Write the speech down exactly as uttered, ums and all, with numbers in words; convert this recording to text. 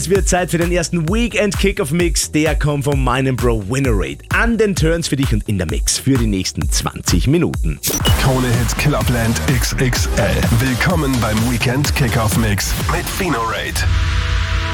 Es wird Zeit für den ersten Weekend Kickoff Mix. Der kommt von meinem Bro Winnerate. An den Turns für dich und in der Mix für die nächsten zwanzig Minuten. Krone-Hit Clubland X X L. Willkommen beim Weekend Kickoff Mix mit Winnerate.